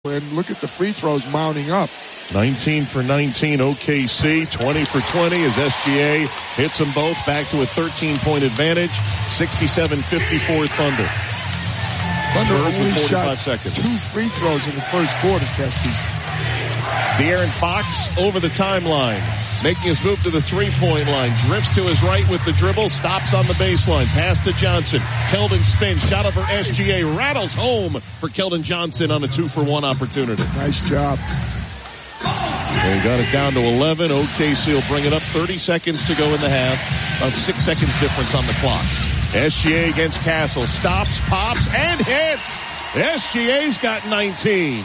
And look at the free throws mounting up. 19 for 19 OKC, 20 for 20 as SGA hits them both back to a 13-point advantage. 67-54 Thunder. Thunder Spurs only with 45 shot seconds. 2 free throws in the first quarter, Kesty. De'Aaron Fox over the timeline, making his move to the three-point line. Drifts to his right with the dribble, stops on the baseline. Pass to Johnson. Keldon spins, shot over SGA, rattles home for Keldon Johnson on a 2-for-1 opportunity. Nice job. They got it down to 11. OKC will bring it up. 30 seconds to go in the half. About 6 seconds difference on the clock. SGA against Castle. Stops, pops, and hits. SGA's got 19.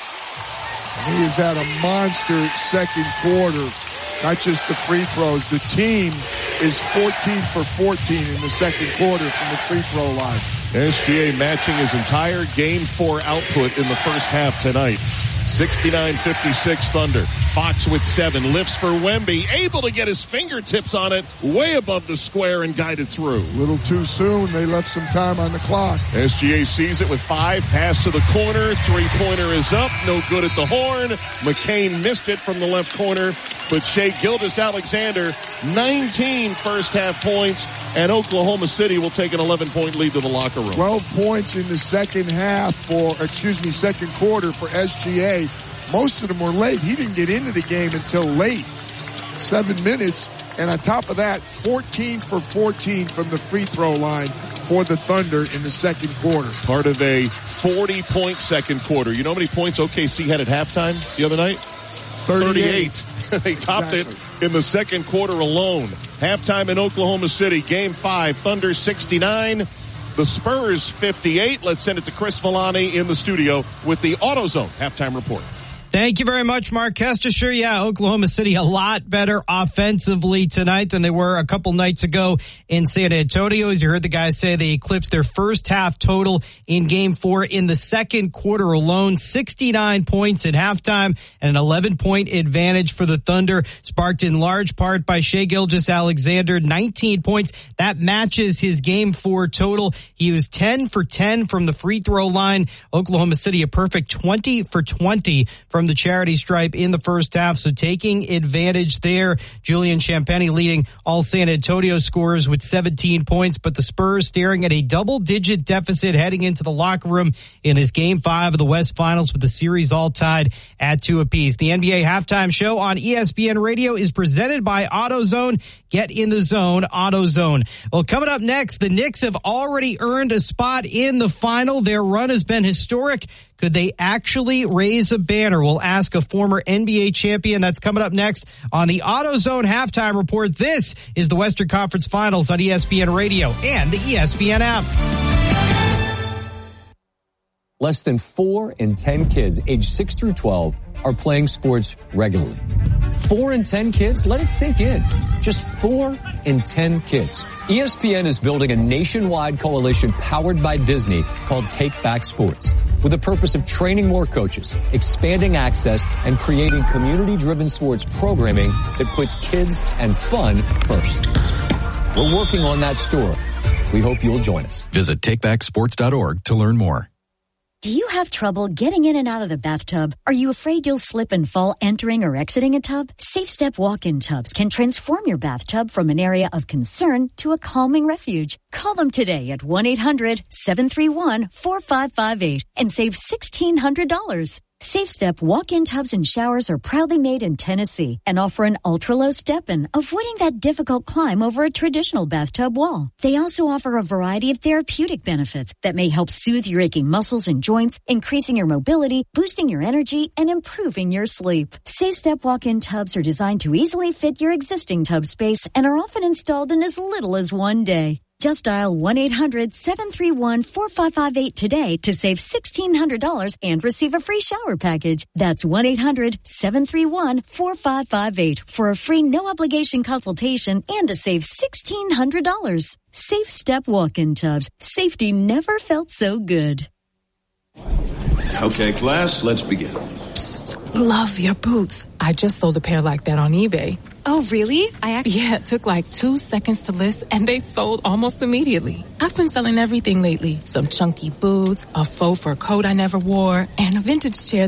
He has had a monster second quarter. Not just the free throws. The team is 14 for 14 in the second quarter from the free throw line. SGA matching his entire Game 4 output in the first half tonight. 69-56 Thunder. Fox with 7. Lifts for Wemby. Able to get his fingertips on it. Way above the square and guided through. A little too soon. They left some time on the clock. SGA sees it with 5. Pass to the corner. Three-pointer is up. No good at the horn. McCain missed it from the left corner. But Shai Gilgeous-Alexander, 19 first-half points. And Oklahoma City will take an 11-point lead to the locker room. 12 points in the second quarter for SGA. Most of them were late. He didn't get into the game until late. 7 minutes. And on top of that, 14 for 14 from the free throw line for the Thunder in the second quarter. Part of a 40-point second quarter. You know how many points OKC had at halftime the other night? 38. They topped it in the second quarter alone. Halftime in Oklahoma City, Game 5, Thunder 69, the Spurs 58. Let's send it to Chris Villani in the studio with the AutoZone halftime report. Thank you very much, Mark Kester. Sure, yeah, Oklahoma City a lot better offensively tonight than they were a couple nights ago in San Antonio. As you heard the guys say, they eclipsed their first half total in Game 4 in the second quarter alone. 69 points at halftime and an 11-point advantage for the Thunder, sparked in large part by Shai Gilgeous-Alexander, 19 points. That matches his Game 4 total. He was 10 for 10 from the free throw line. Oklahoma City a perfect 20 for 20 from the charity stripe in the first half, so taking advantage there. Julian Champagnie leading all San Antonio scorers with 17 points, but the Spurs staring at a double-digit deficit heading into the locker room in his Game 5 of the West Finals, with the series all tied at 2 apiece. The NBA halftime show on ESPN Radio is presented by AutoZone. Get in the zone, AutoZone. Well, coming up next, the Knicks have already earned a spot in the final. Their run has been historic. Could they actually raise a banner? We'll ask a former NBA champion. That's coming up next on the AutoZone halftime report. This is the Western Conference Finals on ESPN Radio and the ESPN app. Less than 4 in 10 kids aged 6 through 12 are playing sports regularly. 4 in 10 kids? Let it sink in. Just 4 in 10 kids. ESPN is building a nationwide coalition powered by Disney called Take Back Sports, with the purpose of training more coaches, expanding access, and creating community-driven sports programming that puts kids and fun first. We're working on that story. We hope you'll join us. Visit takebacksports.org to learn more. Do you have trouble getting in and out of the bathtub? Are you afraid you'll slip and fall entering or exiting a tub? Safe Step walk-in tubs can transform your bathtub from an area of concern to a calming refuge. Call them today at 1-800-731-4558 and save $1,600. Safe Step walk-in tubs and showers are proudly made in Tennessee and offer an ultra-low step-in, avoiding that difficult climb over a traditional bathtub wall. They also offer a variety of therapeutic benefits that may help soothe your aching muscles and joints, increasing your mobility, boosting your energy, and improving your sleep. Safe Step walk-in tubs are designed to easily fit your existing tub space and are often installed in as little as 1 day. Just dial 1-800-731-4558 today to save $1,600 and receive a free shower package. That's 1-800-731-4558 for a free no-obligation consultation and to save $1,600. Safe Step walk-in tubs. Safety never felt so good. Okay, class, let's begin. Psst, love your boots. I just sold a pair like that on eBay. Oh, really? Yeah, it took like 2 seconds to list, and they sold almost immediately. I've been selling everything lately. Some chunky boots, a faux fur coat I never wore, and a vintage chair